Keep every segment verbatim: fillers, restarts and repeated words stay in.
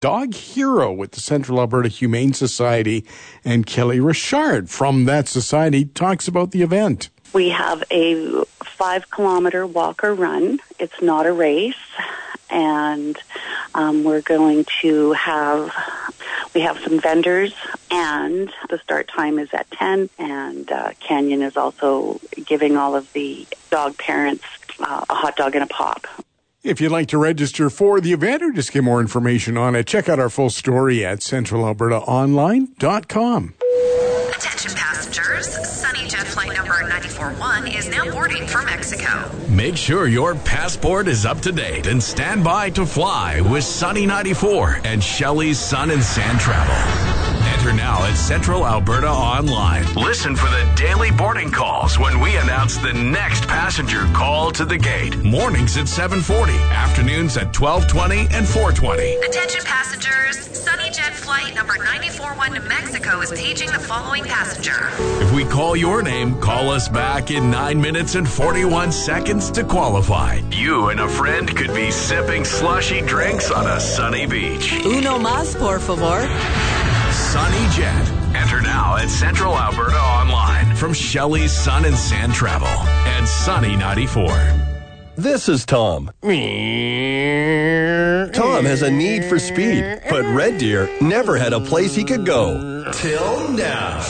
dog hero with the Central Alberta Humane Society, and Kelly Richard from that society talks about the event. We have a five-kilometer walk or run. It's not a race, and um, we're going to have, we have some vendors, and the start time is at ten, and uh, Canyon is also giving all of the dog parents uh, a hot dog and a pop. If you'd like to register for the event or just get more information on it, check out our full story at central alberta online dot com. Attention passengers, Sunny Jet flight number nine four one is now boarding for Mexico. Make sure your passport is up to date and stand by to fly with Sunny ninety-four and Shelley's Sun and Sand Travel. Enter now at Central Alberta Online. Listen for the daily boarding calls when we announce the next passenger call to the gate. Mornings at seven forty, afternoons at twelve twenty and four twenty. Attention passengers, Sunny Jet flight number nine four one to Mexico is paging the following passenger. If we call your name, call us back in nine minutes and forty-one seconds to qualify. You and a friend could be sipping slushy drinks on a sunny beach. Uno más, por favor. Sunny Jet. Enter now at Central Alberta Online from Shelley's Sun and Sand Travel and Sunny ninety-four. This is Tom. Tom has a need for speed, but Red Deer never had a place he could go. Till now.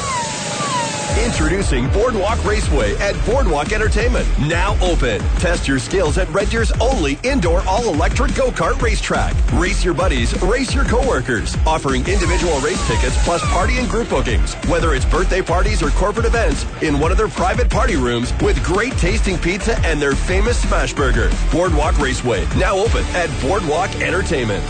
Introducing Boardwalk Raceway at Boardwalk Entertainment. Now open. Test your skills at Red Deer's only indoor all-electric go-kart racetrack. Race your buddies, race your coworkers. Offering individual race tickets plus party and group bookings. Whether it's birthday parties or corporate events, in one of their private party rooms with great tasting pizza and their famous smash burger. Boardwalk Raceway. Now open at Boardwalk Entertainment.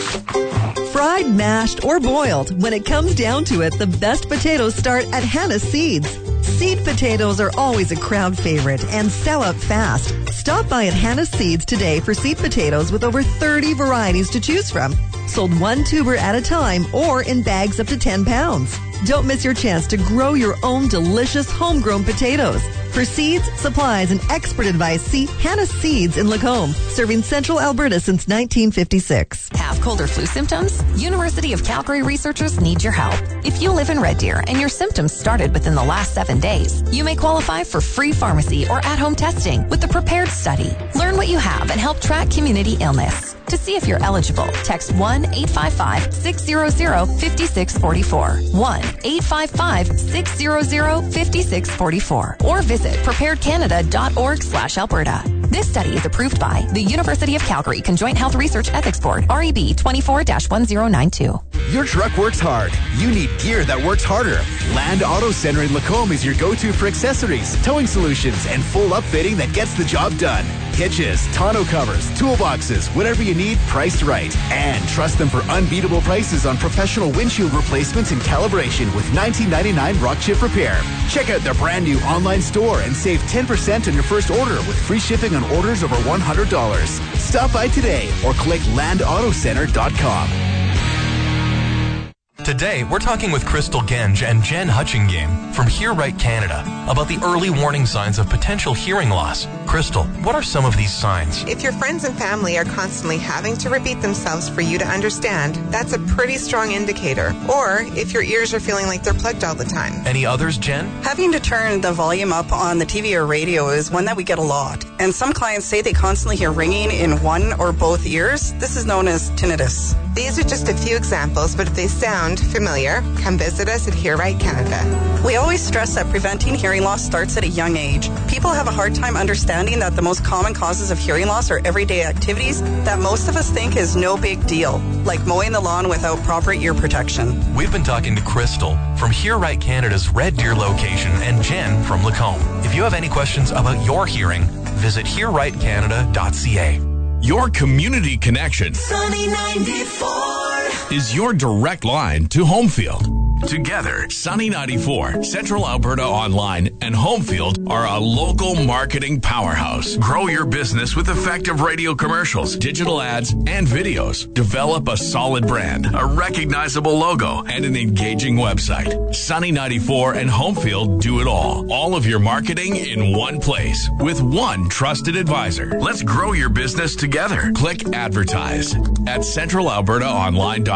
Fried, mashed, or boiled, when it comes down to it, the best potatoes start at Hannah Seeds. Seed potatoes are always a crowd favorite and sell out fast. Stop by at Hannah Seeds today for seed potatoes with over thirty varieties to choose from. Sold one tuber at a time or in bags up to ten pounds. Don't miss your chance to grow your own delicious homegrown potatoes. For seeds, supplies, and expert advice, see Hannah Seeds in Lacombe, serving Central Alberta since nineteen fifty-six. Have cold or flu symptoms? University of Calgary researchers need your help. If you live in Red Deer and your symptoms started within the last seven days, you may qualify for free pharmacy or at-home testing with the Prepared Study. Learn what you have and help track community illness. To see if you're eligible, text one eight five five, six zero zero, five six four four, one eight five five, six zero zero, five six four four, or visit prepared canada dot org slash Alberta. This study is approved by the University of Calgary Conjoint Health Research Ethics Board, R E B twenty-four dash one zero nine two. Your truck works hard. You need gear that works harder. Land Auto Center in Lacombe is your go-to for accessories, towing solutions, and full upfitting that gets the job done. Hitches, tonneau covers, toolboxes, whatever you need, priced right. And trust them for unbeatable prices on professional windshield replacements and calibration with nineteen ninety-nine Rock Chip Repair. Check out their brand new online store and save ten percent on your first order with free shipping on orders over one hundred dollars. Stop by today or click land auto center dot com. Today, we're talking with Crystal Genge and Jen Hutchingame from Hear Right Canada about the early warning signs of potential hearing loss. Crystal, what are some of these signs? If your friends and family are constantly having to repeat themselves for you to understand, that's a pretty strong indicator. Or if your ears are feeling like they're plugged all the time. Any others, Jen? Having to turn the volume up on the T V or radio is one that we get a lot. And some clients say they constantly hear ringing in one or both ears. This is known as tinnitus. These are just a few examples, but if they sound familiar, come visit us at Hear Right Canada. We always stress that preventing hearing loss starts at a young age. People have a hard time understanding that the most common causes of hearing loss are everyday activities that most of us think is no big deal, like mowing the lawn without proper ear protection. We've been talking to Crystal from Hear Right Canada's Red Deer location and Jen from Lacombe. If you have any questions about your hearing, visit hear right canada dot c a. Your community connection Sunny ninety-four is your direct line to Homefield. Together, Sunny ninety-four, Central Alberta Online, and Homefield are a local marketing powerhouse. Grow your business with effective radio commercials, digital ads, and videos. Develop a solid brand, a recognizable logo, and an engaging website. Sunny ninety-four and Homefield do it all. All of your marketing in one place with one trusted advisor. Let's grow your business together. Click advertise at central alberta online dot com.